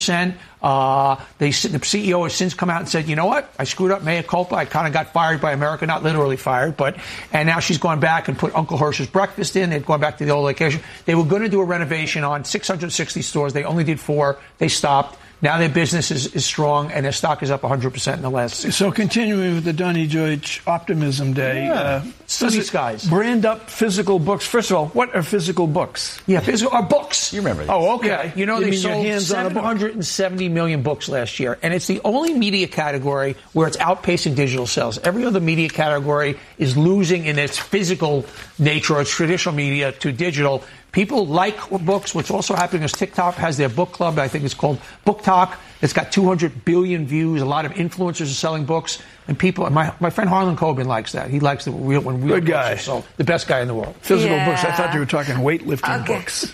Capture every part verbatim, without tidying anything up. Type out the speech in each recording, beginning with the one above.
Uh, they, the C E O has since come out and said, you know what? I screwed up, mea culpa. I kind of got fired by America, not literally fired, but, and now she's gone back and put Uncle Hirsch's breakfast in. They've gone back to the old location. They were going to do a renovation on six hundred sixty stores. They only did four. They stopped. Now their business is, is strong, and their stock is up one hundred percent in the last six So continuing with the Donny Deutsch Optimism Day. Yeah. Uh, Sunny skies. Brand up physical books. First of all, what are physical books? Yeah, physical are books. You remember these. Oh, okay. Yeah, you know, you they mean your sold hands on a book? seven hundred seventy million books last year, and it's the only media category where it's outpacing digital sales. Every other media category is losing in its physical nature, or its traditional media, to digital. People like books. What's also happening is TikTok has their book club. I think it's called Book Talk. It's got two hundred billion views. A lot of influencers are selling books. And people, my my friend Harlan Coben likes that. He likes the real, when real Good books guy. are sold. The best guy in the world. Physical Yeah. books. I thought you were talking weightlifting Okay. books.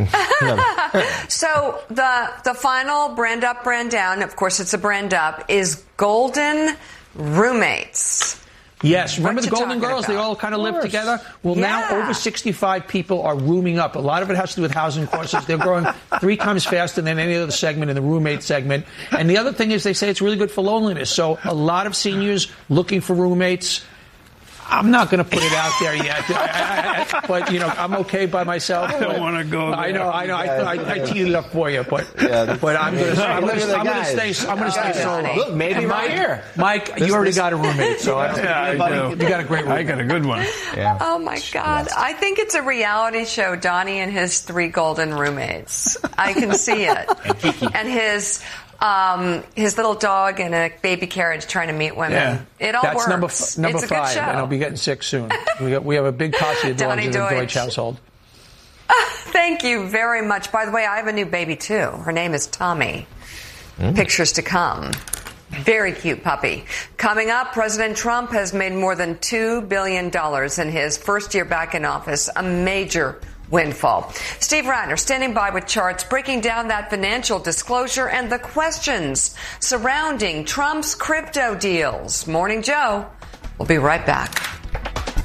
So the the final brand up, brand down, of course it's a brand up, is Golden Roommates. Yes, remember What the you Golden talking Girls? They about? all kind of lived course. together. Well, Yeah. now over sixty-five people are rooming up. A lot of it has to do with housing costs. They're growing three times faster than any other segment in the roommate segment. And the other thing is they say it's really good for loneliness. So a lot of seniors looking for roommates. I'm not going to put it out there yet, I, I, I, but you know I'm okay by myself. I don't but- want to go there. I know, I know. I, I, I teed it up for you, but Yeah. but I'm going to I'm Look going at the to guys. stay I'm going to stay Okay, solo. Johnny. Look, maybe And right Mike, here. Mike, This- you already this- got a roommate, so I, Yeah, I buddy, do. you got a great roommate. I got a good one. Yeah. Oh my God. I think it's a reality show, Donnie and his three golden roommates. I can see it. And his um, his little dog in a baby carriage trying to meet women. Yeah. It all That's works. number f- number it's a five, good show. and I'll be getting sick soon. We, got, we have a big posse of dogs Donny in the Deutsch. Deutsch household. Thank you very much. By the way, I have a new baby too. Her name is Tommy. Pictures to come. Very cute puppy. Coming up, President Trump has made more than two billion dollars in his first year back in office, a major windfall. Steve Ratner standing by with charts breaking down that financial disclosure and the questions surrounding Trump's crypto deals. Morning Joe. We'll be right back.